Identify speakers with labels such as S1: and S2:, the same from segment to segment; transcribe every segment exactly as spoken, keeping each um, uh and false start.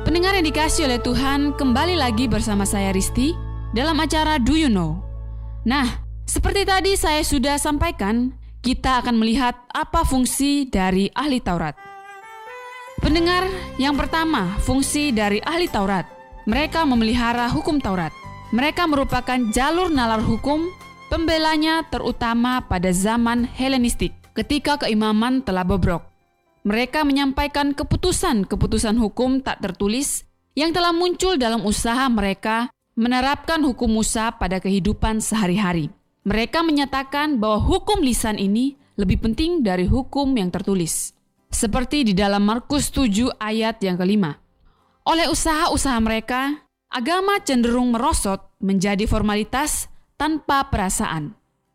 S1: Pendengar yang dikasihi oleh Tuhan, kembali lagi bersama saya Risti dalam acara Do You Know? Nah, seperti tadi saya sudah sampaikan, kita akan melihat apa fungsi dari ahli Taurat. Pendengar, yang pertama, fungsi dari ahli Taurat. Mereka memelihara hukum Taurat. Mereka merupakan jalur nalar hukum, pembelanya terutama pada zaman Helenistik, ketika keimaman telah bobrok. Mereka menyampaikan keputusan-keputusan hukum tak tertulis yang telah muncul dalam usaha mereka menerapkan hukum Musa pada kehidupan sehari-hari. Mereka menyatakan bahwa hukum lisan ini lebih penting dari hukum yang tertulis. Seperti di dalam Markus tujuh ayat yang kelima. Oleh usaha-usaha mereka, agama cenderung merosot menjadi formalitas tanpa perasaan.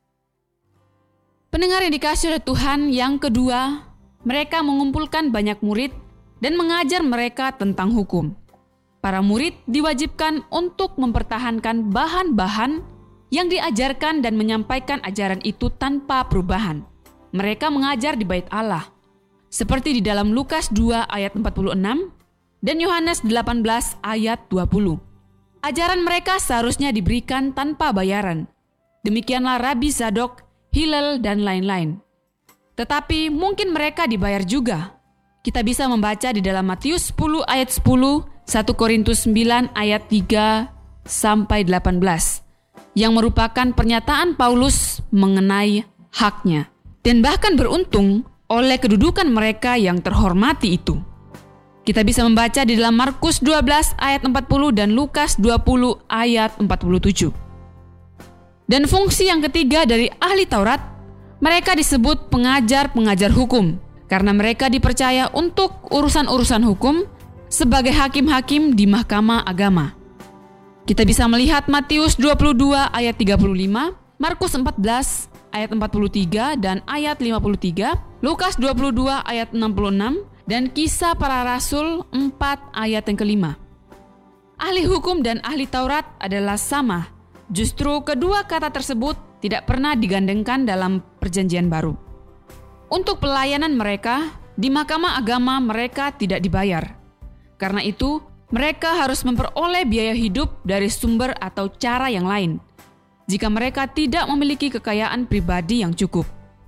S1: Pendengar yang dikasihi oleh Tuhan, yang kedua, mereka mengumpulkan banyak murid dan mengajar mereka tentang hukum. Para murid diwajibkan untuk mempertahankan bahan-bahan yang diajarkan dan menyampaikan ajaran itu tanpa perubahan. Mereka mengajar di bait Allah, seperti di dalam Lukas dua ayat empat puluh enam dan Yohanes delapan belas ayat dua puluh. Ajaran mereka seharusnya diberikan tanpa bayaran. Demikianlah Rabi Zadok, Hillel, dan lain-lain. Tetapi mungkin mereka dibayar juga. Kita bisa membaca di dalam Matius sepuluh ayat sepuluh, satu Korintus sembilan ayat tiga sampai delapan belas, yang merupakan pernyataan Paulus mengenai haknya. Dan bahkan beruntung oleh kedudukan mereka yang terhormati itu. Kita bisa membaca di dalam Markus dua belas ayat empat puluh dan Lukas dua puluh ayat empat puluh tujuh. Dan fungsi yang ketiga dari ahli Taurat, mereka disebut pengajar-pengajar hukum, karena mereka dipercaya untuk urusan-urusan hukum sebagai hakim-hakim di mahkamah agama. Kita bisa melihat Matius dua puluh dua ayat tiga puluh lima, Markus empat belas ayat empat puluh tiga dan ayat lima puluh tiga, Lukas dua puluh dua ayat enam puluh enam, dan Kisah Para Rasul empat ayat yang kelima. Ahli hukum dan ahli Taurat adalah sama. Justru kedua kata tersebut tidak pernah digandengkan dalam Perjanjian Baru. Untuk pelayanan mereka, di mahkamah agama mereka tidak dibayar. Karena itu, mereka harus memperoleh biaya hidup dari sumber atau cara yang lain, jika mereka tidak memiliki kekayaan pribadi yang cukup.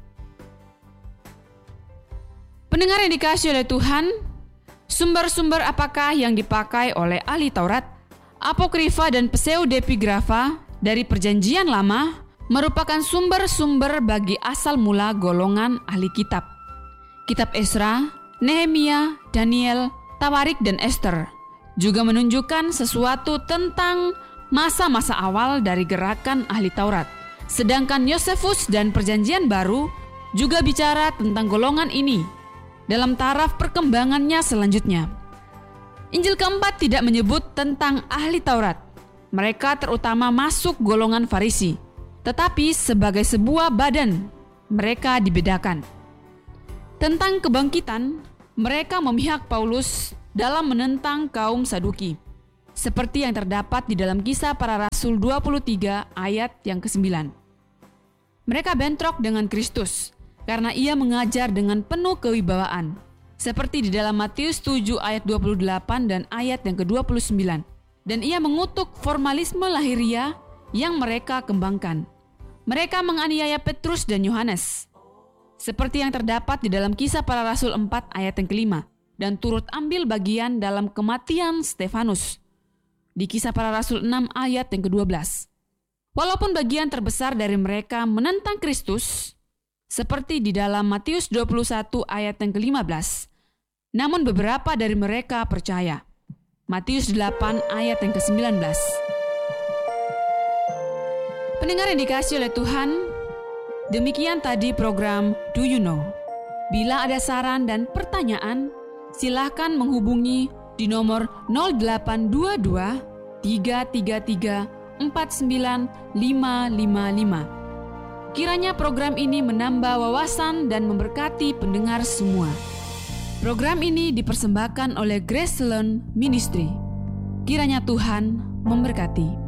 S1: Pendengar yang dikasihi oleh Tuhan, sumber-sumber apakah yang dipakai oleh ahli Taurat, apokrifa dan pseudepigrafa dari Perjanjian Lama merupakan sumber-sumber bagi asal mula golongan ahli kitab. Kitab Esra, Nehemia, Daniel, Tawarik, dan Ester juga menunjukkan sesuatu tentang masa-masa awal dari gerakan ahli Taurat. Sedangkan Yosefus dan Perjanjian Baru juga bicara tentang golongan ini dalam taraf perkembangannya selanjutnya. Injil keempat tidak menyebut tentang ahli Taurat. Mereka terutama masuk golongan Farisi. Tetapi sebagai sebuah badan, mereka dibedakan. Tentang kebangkitan, mereka memihak Paulus dalam menentang kaum Saduki, seperti yang terdapat di dalam Kisah Para Rasul dua puluh tiga ayat yang kesembilan. Mereka bentrok dengan Kristus, karena ia mengajar dengan penuh kewibawaan, seperti di dalam Matius tujuh ayat dua puluh delapan dan ayat yang ke dua puluh sembilan. Dan ia mengutuk formalisme lahiria yang mereka kembangkan. Mereka menganiaya Petrus dan Yohanes, seperti yang terdapat di dalam Kisah Para Rasul empat ayat yang kelima, dan turut ambil bagian dalam kematian Stefanus di Kisah Para Rasul enam ayat yang kedua belas. Walaupun bagian terbesar dari mereka menentang Kristus, seperti di dalam Matius dua puluh satu ayat yang kelima belas, namun beberapa dari mereka percaya. Matius delapan ayat yang kesembilan belas. Pendengar yang dikasihi oleh Tuhan, demikian tadi program Do You Know? Bila ada saran dan pertanyaan, silakan menghubungi di nomor nol delapan dua dua tiga tiga tiga empat sembilan lima lima lima. Kiranya program ini menambah wawasan dan memberkati pendengar semua. Program ini dipersembahkan oleh Grace Salon Ministry. Kiranya Tuhan memberkati.